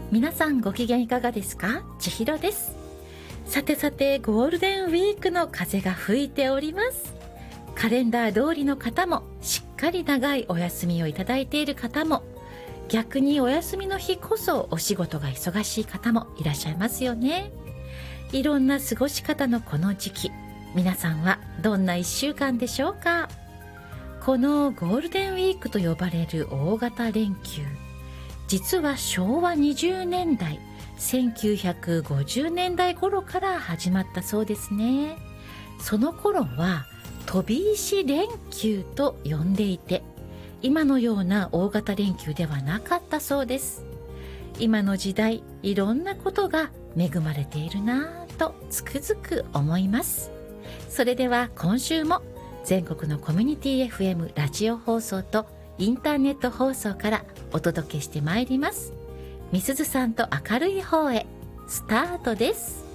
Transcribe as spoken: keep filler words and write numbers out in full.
皆さんご機嫌いかがですか？千尋です。さてさて、ゴールデンウィークの風が吹いております。カレンダー通りの方も、しっかり長いお休みをいただいている方も、逆にお休みの日こそお仕事が忙しい方もいらっしゃいますよね。いろんな過ごし方のこの時期、皆さんはどんないっしゅうかんでしょうか？このゴールデンウィークと呼ばれる大型連休、実はしょうわにじゅうねんだい、せんきゅうひゃくごじゅうねんだい頃から始まったそうですね。その頃は飛び石連休と呼んでいて、今のような大型連休ではなかったそうです。今の時代、いろんなことが恵まれているなぁとつくづく思います。それでは今週も全国のコミュニティ エフエム ラジオ放送とインターネット放送からお届けしてまいります。みすずさんと明るい方へ、スタートです。